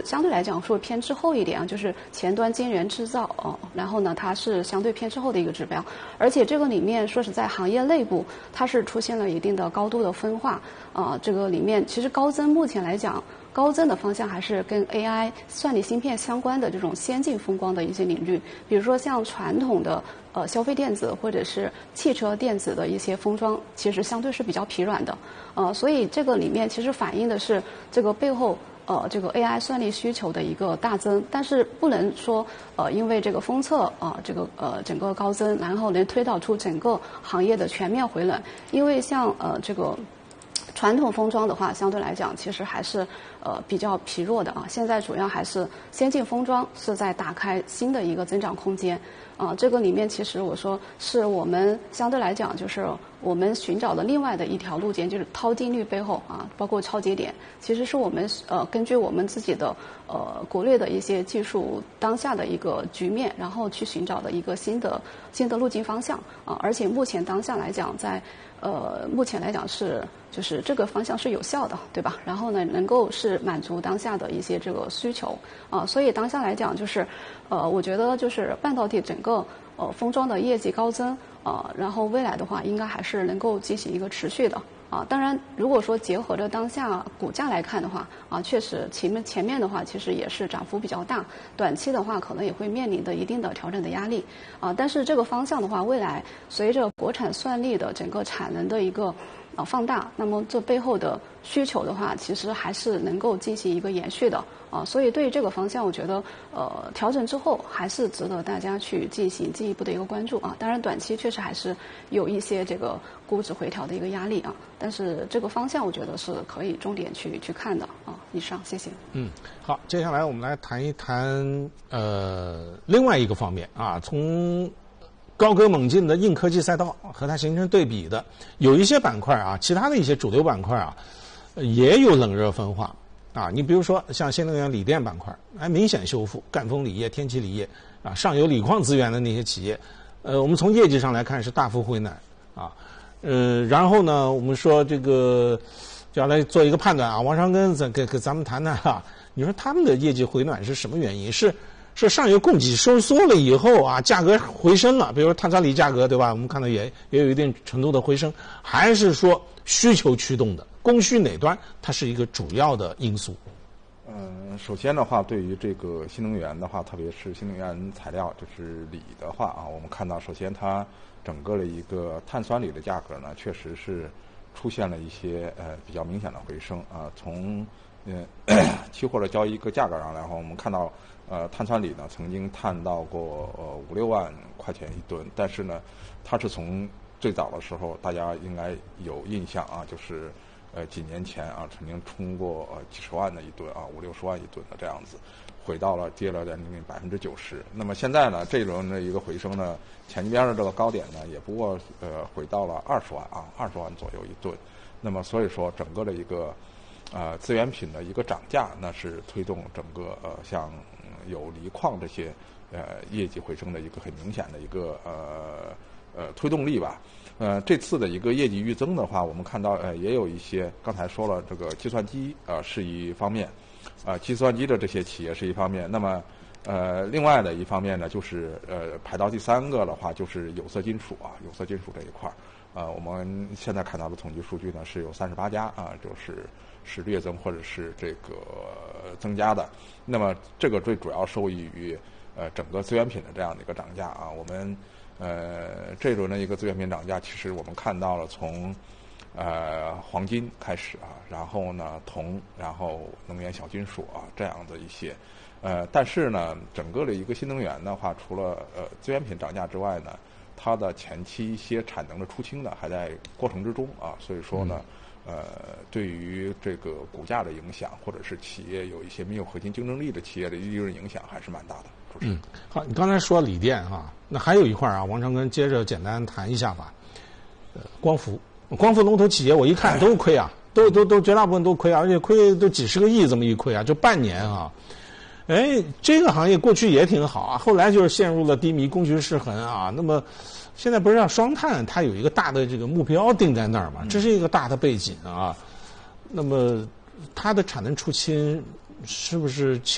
相对来讲说偏滞后一点啊，就是前端晶圆制造然后呢它是相对偏滞后的一个指标，而且这个里面说实在行业内部它是出现了一定的高度的分化这个里面其实高增目前来讲。高增的方向还是跟 AI 算力芯片相关的这种先进封装的一些领域，比如说像传统的消费电子或者是汽车电子的一些封装，其实相对是比较疲软的，所以这个里面其实反映的是这个背后这个 AI 算力需求的一个大增，但是不能说因为这个封测这个整个高增，然后能推导出整个行业的全面回暖，因为像这个。传统封装的话，相对来讲其实还是比较疲弱的啊。现在主要还是先进封装是在打开新的一个增长空间这个里面其实我说是我们相对来讲就是我们寻找的另外的一条路径，就是套定律背后包括超节点，其实是我们根据我们自己的国内的一些技术当下的一个局面，然后去寻找的一个新的路径方向而且目前当下来讲在。目前来讲是就是这个方向是有效的，对吧？然后呢，能够是满足当下的一些这个需求所以当下来讲就是我觉得就是半导体整个封装的业绩高增然后未来的话应该还是能够进行一个持续的。当然，如果说结合着当下股价来看的话确实前面的话其实也是涨幅比较大，短期的话可能也会面临的一定的调整的压力但是这个方向的话，未来随着国产算力的整个产能的一个放大，那么这背后的需求的话，其实还是能够进行一个延续的所以对于这个方向，我觉得调整之后还是值得大家去进行进一步的一个关注当然，短期确实还是有一些这个估值回调的一个压力但是这个方向我觉得是可以重点去看的以上，谢谢。 好，接下来我们来谈一谈另外一个方面从高歌猛进的硬科技赛道和它形成对比的，有一些板块其他的一些主流板块也有冷热分化你比如说像新能源锂电板块，明显修复，赣锋锂业、天齐锂业上游锂矿资源的那些企业，我们从业绩上来看是大幅回暖然后呢，我们说这个就要来做一个判断王长根给咱们谈谈你说他们的业绩回暖是什么原因？是上游供给收缩了以后价格回升了，比如说碳酸锂价格对吧？我们看到也有一定程度的回升，还是说需求驱动的？供需哪端它是一个主要的因素？ 首先的话，对于这个新能源的话，特别是新能源材料就是锂的话我们看到首先它整个的一个碳酸锂的价格呢，确实是出现了一些比较明显的回升从期货的交易一个价格上来我们看到碳酸锂呢曾经探到过5-6万块钱一吨，但是呢，它是从最早的时候大家应该有印象就是几年前曾经冲过几十万的一吨50-60万一吨的这样子，跌了将近90%。那么现在呢，这轮的一个回升呢，前边的这个高点呢，也不过回到了20万20万左右一吨。那么所以说，整个的一个资源品的一个涨价，那是推动整个像有锂矿这些业绩回升的一个很明显的一个推动力吧。这次的一个业绩预增的话，我们看到也有一些，刚才说了这个计算机是一方面，计算机的这些企业是一方面。那么另外的一方面呢，就是排到第三个的话，就是有色金属有色金属这一块我们现在看到的统计数据呢，是有38家就是略增或者是这个增加的。那么这个最主要受益于整个资源品的这样的一个涨价我们这轮的一个资源品涨价，其实我们看到了从黄金开始然后呢铜，然后能源小金属这样的一些但是呢，整个的一个新能源的话，除了资源品涨价之外呢，它的前期一些产能的出清呢还在过程之中所以说呢对于这个股价的影响，或者是企业有一些没有核心竞争力的企业的利润影响还是蛮大的。 好，你刚才说锂电那还有一块王长根接着简单谈一下吧。光伏龙头企业我一看都亏都绝大部分都亏而且亏都几十个亿这么一亏就半年这个行业过去也挺好后来就是陷入了低迷，供需失衡那么现在不是让双碳它有一个大的这个目标定在那儿嘛，这是一个大的背景那么它的产能出清是不是